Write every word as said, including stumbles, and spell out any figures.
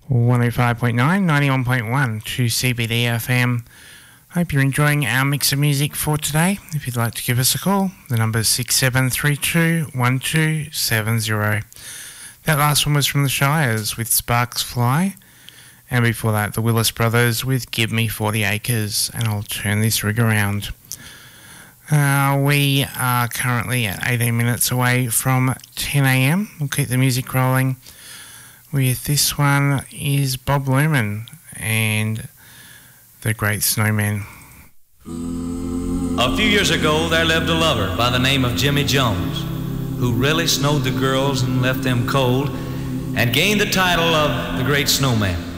one oh five point nine, ninety-one point one to C B D F M. Hope you're enjoying our mix of music for today. If you'd like to give us a call, the number is six seven three two, one two seven zero. That last one was from the Shires with Sparks Fly. And before that, the Willis Brothers with Give Me forty acres. And I'll turn this rig around. Uh, we are currently at eighteen minutes away from ten a m. We'll keep the music rolling. With this one is Bob Luman and the Great Snowman. A few years ago, there lived a lover by the name of Jimmy Jones, who really snowed the girls and left them cold, and gained the title of the Great Snowman.